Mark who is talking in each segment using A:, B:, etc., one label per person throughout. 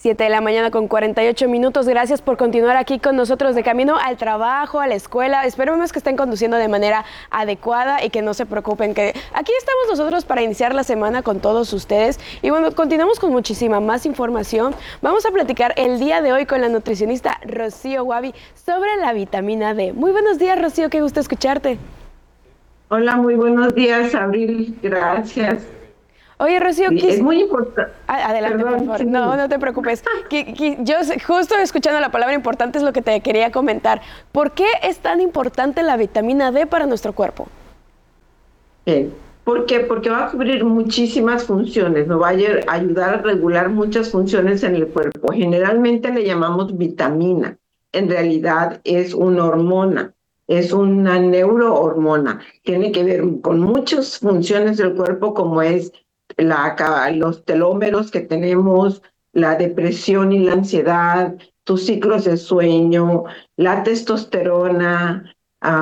A: 7 de la mañana con 48 minutos. Gracias por continuar aquí con nosotros de camino al trabajo, a la escuela. Esperemos que estén conduciendo de manera adecuada y que no se preocupen, que aquí estamos nosotros para iniciar la semana con todos ustedes. Y bueno, continuamos con muchísima más información. Vamos a platicar el día de hoy con la nutricionista Rocío Guavi sobre la vitamina D. Muy buenos días, Rocío, qué gusto escucharte.
B: Hola, muy buenos días, Abril. Gracias.
A: Oye, Rocío,
B: Sí, es muy importante.
A: Adelante,
B: Perdón,
A: por favor.
B: sí.
A: No te preocupes. Yo justo escuchando la palabra importante es lo que te quería comentar. ¿Por qué es tan importante la vitamina D para nuestro cuerpo?
B: Bien. ¿Por qué? Porque va a cubrir muchísimas funciones, nos va a ayudar a regular muchas funciones en el cuerpo. Generalmente le llamamos vitamina. En realidad es una hormona, es una neurohormona. Tiene que ver con muchas funciones del cuerpo, como es los telómeros que tenemos, la depresión y la ansiedad, tus ciclos de sueño, la testosterona,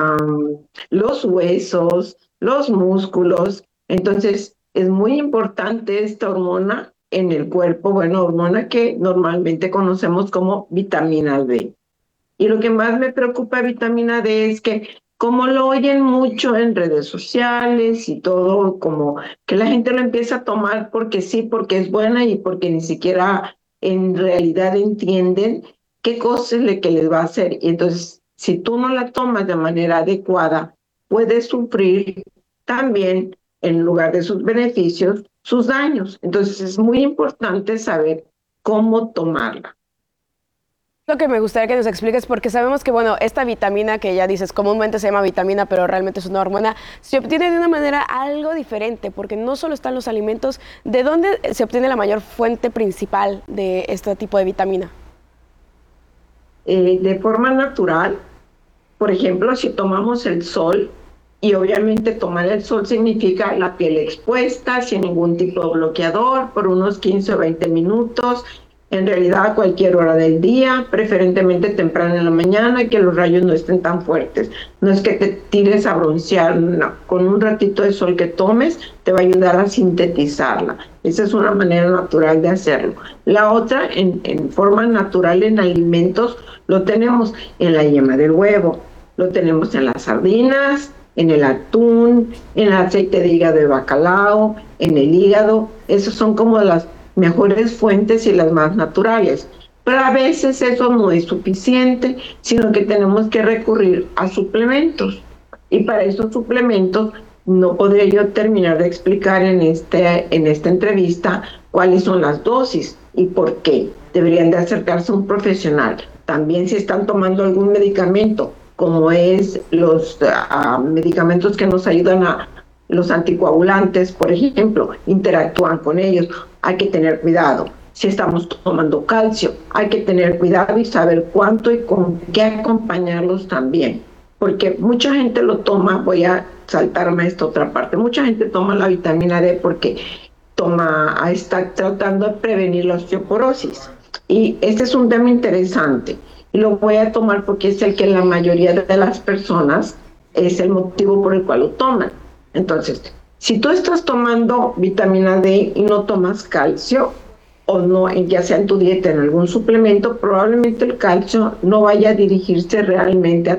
B: los huesos, los músculos. Entonces, es muy importante esta hormona en el cuerpo, bueno, hormona que normalmente conocemos como vitamina D. Y lo que más me preocupa de vitamina D es que como lo oyen mucho en redes sociales y todo, como que la gente lo empieza a tomar porque sí, porque es buena y porque ni siquiera en realidad entienden qué cosa es lo que les va a hacer. Y entonces, si tú no la tomas de manera adecuada, puedes sufrir también, en lugar de sus beneficios, sus daños. Entonces, es muy importante saber cómo tomarla.
A: Lo que me gustaría que nos expliques, porque sabemos que, bueno, esta vitamina que ya dices, comúnmente se llama vitamina, pero realmente es una hormona, se obtiene de una manera algo diferente, porque no solo están los alimentos. ¿De dónde se obtiene la mayor fuente principal de este tipo de vitamina?
B: De forma natural, por ejemplo, si tomamos el sol, y obviamente tomar el sol significa la piel expuesta, sin ningún tipo de bloqueador, por unos 15 o 20 minutos, en realidad a cualquier hora del día, preferentemente temprano en la mañana, y que los rayos no estén tan fuertes. No es que te tires a broncear, no. Con un ratito de sol que tomes, te va a ayudar a sintetizarla. Esa es una manera natural de hacerlo. La otra, en forma natural en alimentos, lo tenemos en la yema del huevo, lo tenemos en las sardinas, en el atún, en el aceite de hígado de bacalao, en el hígado. Esos son como las mejores fuentes y las más naturales. Pero a veces eso no es suficiente, sino que tenemos que recurrir a suplementos. Y para esos suplementos no podría yo terminar de explicar en esta entrevista cuáles son las dosis y por qué. Deberían de acercarse a un profesional. También si están tomando algún medicamento, como es los medicamentos que nos ayudan a los anticoagulantes, por ejemplo, interactúan con ellos. Hay que tener cuidado. Si estamos tomando calcio, hay que tener cuidado y saber cuánto y con qué acompañarlos también. Porque mucha gente lo toma, voy a saltarme a esta otra parte, mucha gente toma la vitamina D porque está tratando de prevenir la osteoporosis. Y este es un tema interesante. Y lo voy a tomar porque es el que la mayoría de las personas es el motivo por el cual lo toman. Entonces, si tú estás tomando vitamina D y no tomas calcio, o no, ya sea en tu dieta, en algún suplemento, probablemente el calcio no vaya a dirigirse realmente a